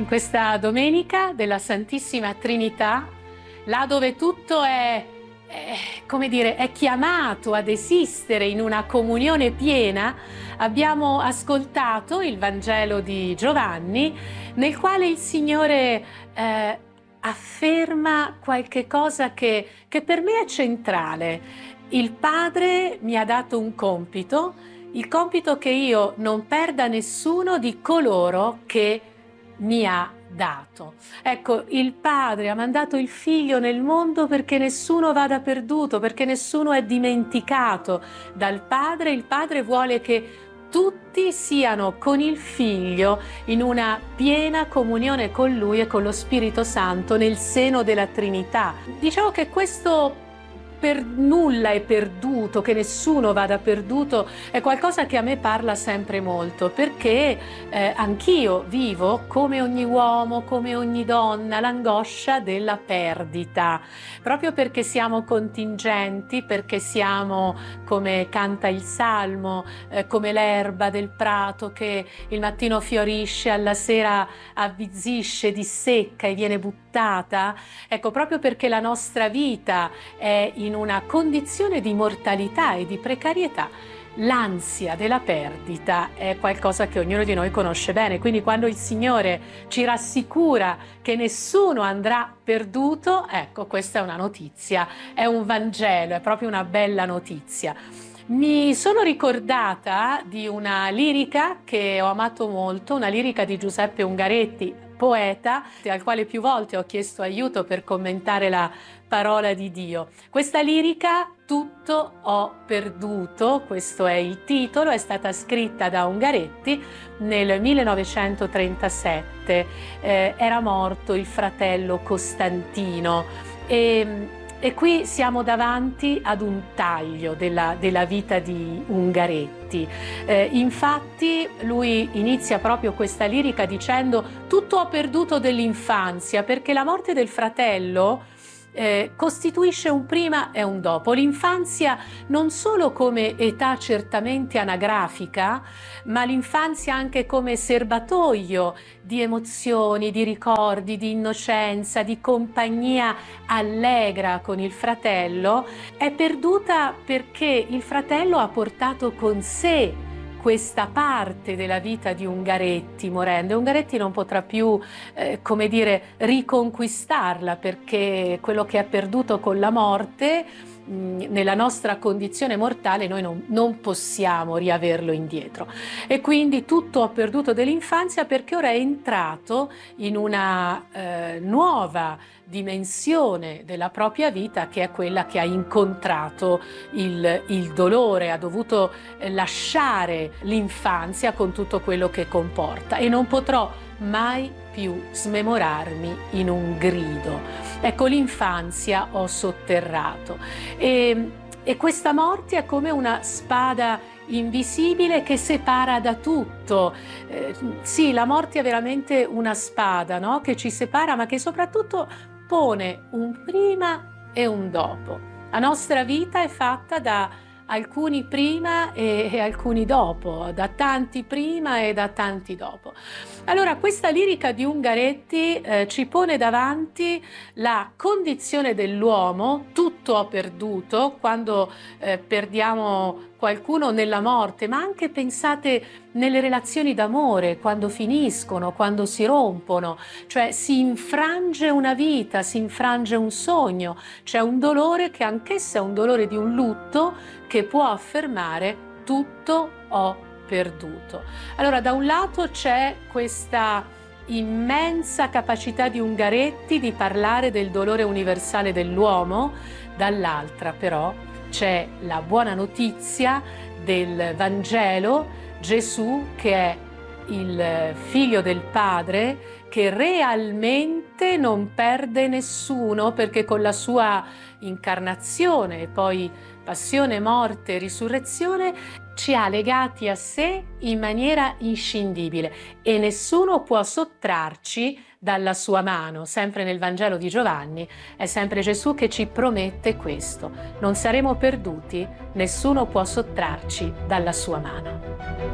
in questa domenica della Santissima Trinità, là dove tutto come dire, è chiamato ad esistere in una comunione piena, abbiamo ascoltato il Vangelo di Giovanni, nel quale il Signore afferma qualche cosa che per me è centrale. Il Padre mi ha dato un compito, il compito che io non perda nessuno di coloro che mi ha dato. Ecco, il Padre ha mandato il Figlio nel mondo perché nessuno vada perduto, perché nessuno è dimenticato dal Padre. Il Padre vuole che tutti siano con il Figlio in una piena comunione con Lui e con lo Spirito Santo nel seno della Trinità. Diciamo che questo per nulla è perduto, che nessuno vada perduto, è qualcosa che a me parla sempre molto, perché anch'io vivo, come ogni uomo, come ogni donna, l'angoscia della perdita, proprio perché siamo contingenti, perché siamo, come canta il Salmo, come l'erba del prato che il mattino fiorisce, alla sera avvizzisce, dissecca e viene buttata. Ecco, proprio perché la nostra vita è in una condizione di mortalità e di precarietà, l'ansia della perdita è qualcosa che ognuno di noi conosce bene. Quindi quando il Signore ci rassicura che nessuno andrà perduto, ecco, questa è una notizia, è un Vangelo, è proprio una bella notizia. Mi sono ricordata di una lirica che ho amato molto, una lirica di Giuseppe Ungaretti, poeta, al quale più volte ho chiesto aiuto per commentare la parola di Dio. Questa lirica, Tutto ho perduto, questo è il titolo, è stata scritta da Ungaretti nel 1937. Era morto il fratello Costantino e qui siamo davanti ad un taglio della vita di Ungaretti. Infatti lui inizia proprio questa lirica dicendo: tutto ho perduto dell'infanzia, perché la morte del fratello costituisce un prima e un dopo. L'infanzia non solo come età certamente anagrafica, ma l'infanzia anche come serbatoio di emozioni, di ricordi, di innocenza, di compagnia allegra con il fratello, è perduta perché il fratello ha portato con sé questa parte della vita di Ungaretti morendo, e Ungaretti non potrà più, come dire, riconquistarla, perché quello che è perduto con la morte, nella nostra condizione mortale, noi non possiamo riaverlo indietro. E quindi tutto ho perduto dell'infanzia, perché ora è entrato in una nuova dimensione della propria vita, che è quella che ha incontrato il dolore, ha dovuto lasciare l'infanzia con tutto quello che comporta, e non potrò mai più smemorarmi in un grido. Ecco, l'infanzia ho sotterrato, e questa morte è come una spada invisibile che separa da tutto. Sì, la morte è veramente una spada, no? Che ci separa, ma che soprattutto pone un prima e un dopo. La nostra vita è fatta da alcuni prima e alcuni dopo, da tanti prima e da tanti dopo. Allora, questa lirica di Ungaretti ci pone davanti la condizione dell'uomo, tutto ho perduto, quando perdiamo qualcuno nella morte, ma anche, pensate, nelle relazioni d'amore, quando finiscono, quando si rompono, cioè si infrange una vita, si infrange un sogno, c'è un dolore che anch'esso è un dolore di un lutto che può affermare tutto ho perduto. Allora, da un lato c'è questa immensa capacità di Ungaretti di parlare del dolore universale dell'uomo, dall'altra però c'è la buona notizia del Vangelo, Gesù che è il Figlio del Padre, che realmente non perde nessuno, perché con la sua incarnazione e poi passione, morte e risurrezione ci ha legati a sé in maniera inscindibile, e nessuno può sottrarci dalla sua mano. Sempre nel Vangelo di Giovanni è sempre Gesù che ci promette questo: non saremo perduti, nessuno può sottrarci dalla sua mano.